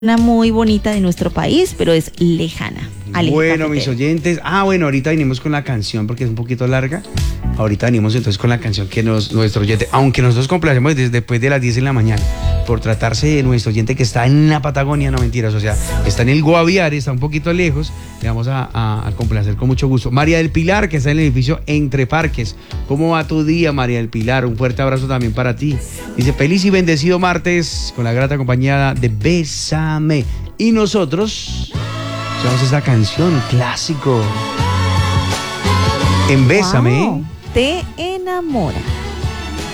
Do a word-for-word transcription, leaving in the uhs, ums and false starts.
Una muy bonita de nuestro país, pero es lejana. Alejo Bueno, Cafetero. mis oyentes. Ah, bueno, ahorita venimos con la canción porque es un poquito larga. Ahorita venimos entonces con la canción que nos, nuestro oyente, aunque nosotros complacemos desde después de las diez de la mañana, por tratarse de nuestro oyente que está en la Patagonia, no mentiras, o sea, está en el Guaviare, está un poquito lejos, le vamos a, a, a complacer con mucho gusto. María del Pilar, que está en el edificio Entre Parques. ¿Cómo va tu día, María del Pilar? Un fuerte abrazo también para ti. Dice, feliz y bendecido martes con la grata compañía de Bésame. Y nosotros escuchamos esa canción, clásico. En Bésame. Wow, te enamora.